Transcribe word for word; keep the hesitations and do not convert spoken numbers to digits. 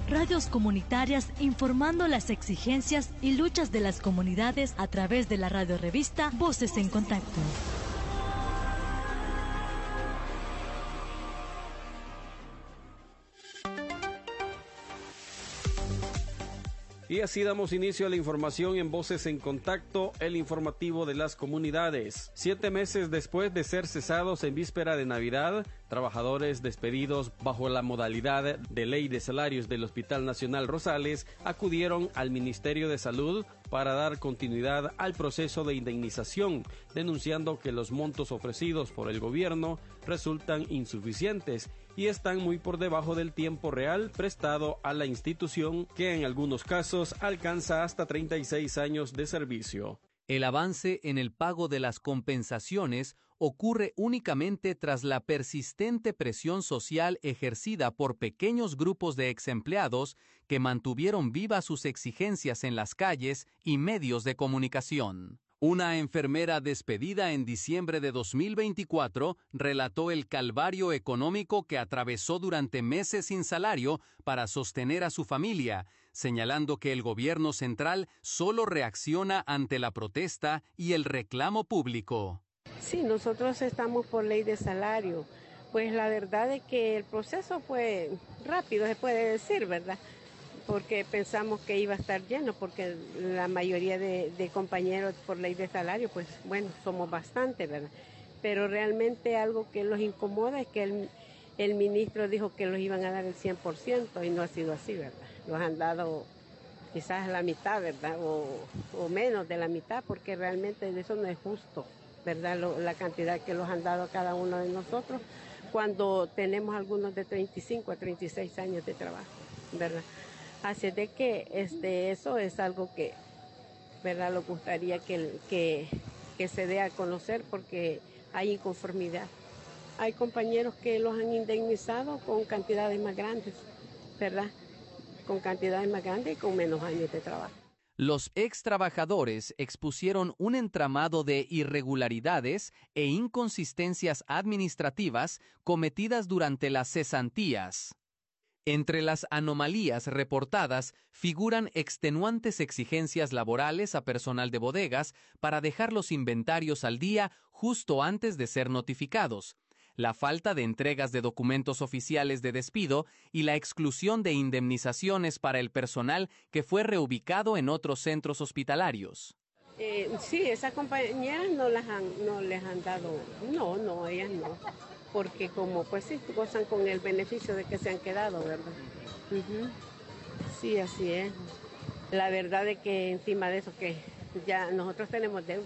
radios comunitarias informando las exigencias y luchas de las comunidades a través de la radio revista Voces en Contacto. Y así damos inicio a la información en Voces en Contacto, el informativo de las comunidades. Siete meses después de ser cesados en víspera de Navidad, trabajadores despedidos bajo la modalidad de ley de salarios del Hospital Nacional Rosales acudieron al Ministerio de Salud para dar continuidad al proceso de indemnización, denunciando que los montos ofrecidos por el gobierno resultan insuficientes y están muy por debajo del tiempo real prestado a la institución, que en algunos casos alcanza hasta treinta y seis años de servicio. El avance en el pago de las compensaciones ocurre únicamente tras la persistente presión social ejercida por pequeños grupos de exempleados que mantuvieron vivas sus exigencias en las calles y medios de comunicación. Una enfermera despedida en diciembre de dos mil veinticuatro relató el calvario económico que atravesó durante meses sin salario para sostener a su familia, señalando que el gobierno central solo reacciona ante la protesta y el reclamo público. Sí, nosotros estamos por ley de salario. Pues la verdad es que el proceso fue rápido, se puede decir, ¿verdad? Porque pensamos que iba a estar lleno, porque la mayoría de, de compañeros por ley de salario, pues bueno, somos bastantes, ¿verdad? Pero realmente algo que los incomoda es que el, el ministro dijo que los iban a dar el cien por ciento y no ha sido así, ¿verdad? Los han dado quizás la mitad, ¿verdad? O, o menos de la mitad, porque realmente eso no es justo, ¿verdad? Lo, la cantidad que los han dado a cada uno de nosotros, cuando tenemos algunos de treinta y cinco a treinta y seis años de trabajo, ¿verdad? Así de que este, eso es algo que, ¿verdad?, lo gustaría que, que, que se dé a conocer, porque hay inconformidad. Hay compañeros que los han indemnizado con cantidades más grandes, ¿verdad? Con cantidades más grandes y con menos años de trabajo. Los ex trabajadores expusieron un entramado de irregularidades e inconsistencias administrativas cometidas durante las cesantías. Entre las anomalías reportadas figuran extenuantes exigencias laborales a personal de bodegas para dejar los inventarios al día justo antes de ser notificados, la falta de entregas de documentos oficiales de despido y la exclusión de indemnizaciones para el personal que fue reubicado en otros centros hospitalarios. Eh, sí, esas compañeras no, las han, no les han dado, no, no, ellas no, porque como pues sí, gozan con el beneficio de que se han quedado, ¿verdad? Uh-huh. Sí, así es. La verdad es que encima de eso que ya nosotros tenemos deuda,